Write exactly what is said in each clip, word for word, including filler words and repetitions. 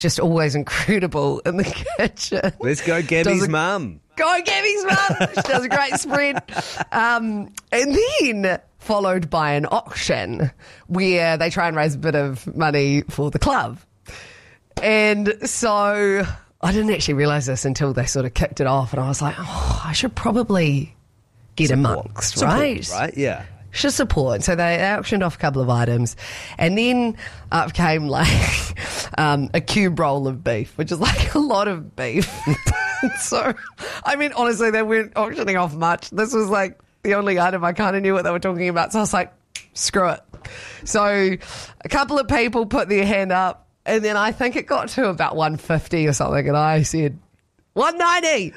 just always incredible in the kitchen. Let's go Gabby's a- mum. Go Gabby's mum. She does a great spread. Um, and then followed by an auction where they try and raise a bit of money for the club. And so I didn't actually realise this until they sort of kicked it off, and I was like, oh, I should probably get Support. amongst, Support, right? Right, yeah. Should support. So they auctioned off a couple of items, and then up came like um, a cube roll of beef, which is like a lot of beef. So, I mean, honestly, they weren't auctioning off much. This was like the only item I kind of knew what they were talking about. So I was like, screw it. So a couple of people put their hand up, and then I think it got to about one fifty or something, and I said, one ninety.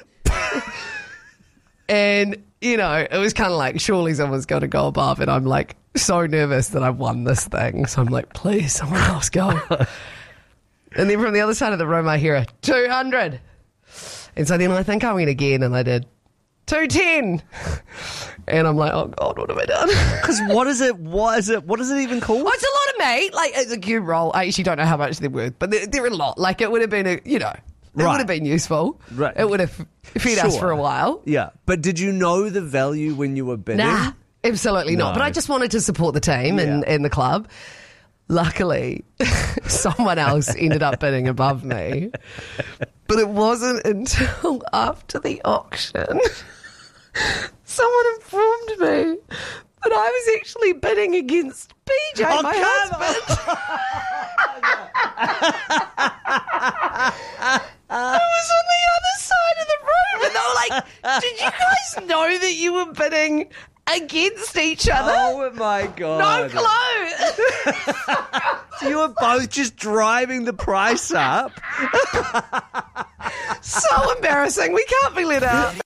And, you know, it was kind of like, surely someone's going to go above, and I'm like so nervous that I've won this thing. So I'm like, please, someone else go. And then from the other side of the room, I hear a two hundred. And so then I think I went again, and I did two ten. And I'm like, oh God, what have I done? Because what is it? What is it? What is it even called? Oh, it's a lot of meat. Like, it's a cube roll. I actually don't know how much they're worth, but they're, they're a lot. Like, it would have been, a, you know, it Right. would have been useful. Right. It would have fed us Sure. for a while. Yeah, but did you know the value when you were bidding? Nah, absolutely not. No. But I just wanted to support the team and, Yeah. and the club. Luckily, someone else ended up bidding above me. But it wasn't until after the auction someone informed me that I was actually bidding against B J, Oh, my come husband. I was on the other side of the room, and they were like, did you guys know that you were bidding against each other? Oh my No God. clue. So you were both just driving the price up. So embarrassing. We can't be let out.